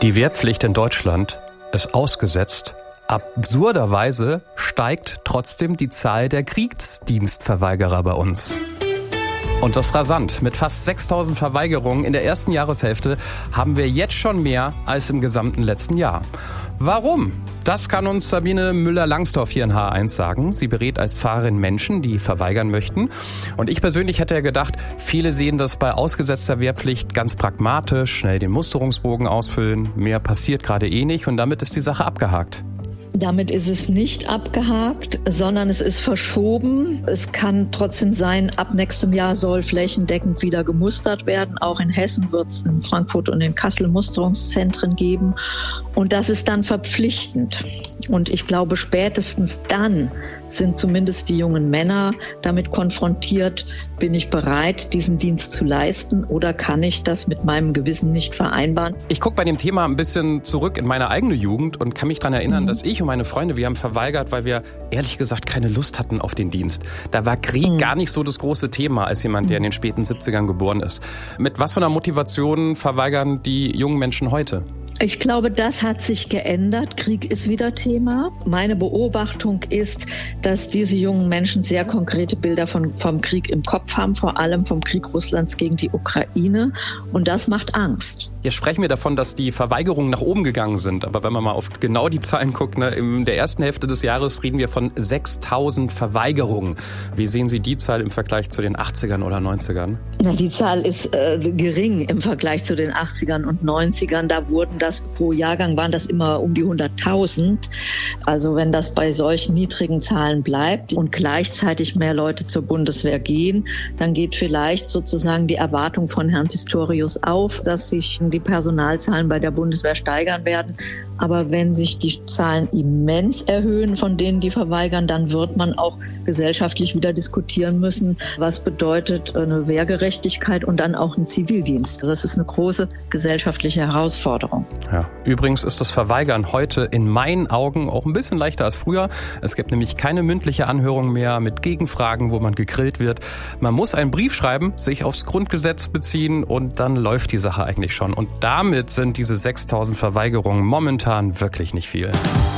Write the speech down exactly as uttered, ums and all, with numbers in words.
Die Wehrpflicht in Deutschland ist ausgesetzt. Absurderweise steigt trotzdem die Zahl der Kriegsdienstverweigerer bei uns. Und das rasant. Mit fast sechstausend Verweigerungen in der ersten Jahreshälfte haben wir jetzt schon mehr als im gesamten letzten Jahr. Warum? Das kann uns Sabine Müller-Langsdorf hier in H eins sagen. Sie berät als Pfarrerin Menschen, die verweigern möchten. Und ich persönlich hätte ja gedacht, viele sehen das bei ausgesetzter Wehrpflicht ganz pragmatisch, schnell den Musterungsbogen ausfüllen. Mehr passiert gerade eh nicht und damit ist die Sache abgehakt. Damit ist es nicht abgehakt, sondern es ist verschoben. Es kann trotzdem sein, ab nächstem Jahr soll flächendeckend wieder gemustert werden. Auch in Hessen wird es in Frankfurt und in Kassel Musterungszentren geben. Und das ist dann verpflichtend. Und ich glaube, spätestens dann sind zumindest die jungen Männer damit konfrontiert, bin ich bereit, diesen Dienst zu leisten oder kann ich das mit meinem Gewissen nicht vereinbaren? Ich gucke bei dem Thema ein bisschen zurück in meine eigene Jugend und kann mich daran erinnern, mhm. dass ich und meine Freunde, wir haben verweigert, weil wir ehrlich gesagt keine Lust hatten auf den Dienst. Da war Krieg mhm. gar nicht so das große Thema als jemand, der in den späten siebzigern geboren ist. Mit was für einer Motivation verweigern die jungen Menschen heute? Ich glaube, das hat sich geändert. Krieg ist wieder Thema. Meine Beobachtung ist, dass diese jungen Menschen sehr konkrete Bilder von, vom Krieg im Kopf haben, vor allem vom Krieg Russlands gegen die Ukraine. Und das macht Angst. Jetzt sprechen wir davon, dass die Verweigerungen nach oben gegangen sind. Aber wenn man mal auf genau die Zahlen guckt, ne, in der ersten Hälfte des Jahres reden wir von sechstausend Verweigerungen. Wie sehen Sie die Zahl im Vergleich zu den achtzigern oder neunzigern? Na, die Zahl ist äh, gering im Vergleich zu den achtzigern und neunzigern. Da wurden das pro Jahrgang waren das immer um die hunderttausend. Also wenn das bei solchen niedrigen Zahlen bleibt und gleichzeitig mehr Leute zur Bundeswehr gehen, dann geht vielleicht sozusagen die Erwartung von Herrn Pistorius auf, dass sich die Personalzahlen bei der Bundeswehr steigern werden. Aber wenn sich die Zahlen immens erhöhen, von denen die verweigern, dann wird man auch gesellschaftlich wieder diskutieren müssen, was bedeutet eine Wehrgerechtigkeit und dann auch ein Zivildienst. Also das ist eine große gesellschaftliche Herausforderung. Ja, übrigens ist das Verweigern heute in meinen Augen auch ein bisschen leichter als früher. Es gibt nämlich keine mündliche Anhörung mehr mit Gegenfragen, wo man gegrillt wird. Man muss einen Brief schreiben, sich aufs Grundgesetz beziehen und dann läuft die Sache eigentlich schon. Und damit sind diese sechstausend Verweigerungen momentan wirklich nicht viel.